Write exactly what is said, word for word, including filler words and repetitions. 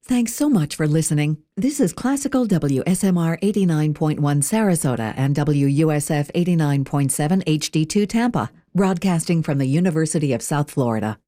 Thanks so much for listening. This is Classical W S M R eighty-nine point one Sarasota and W U S F eighty-nine point seven H D two Tampa, broadcasting from the University of South Florida.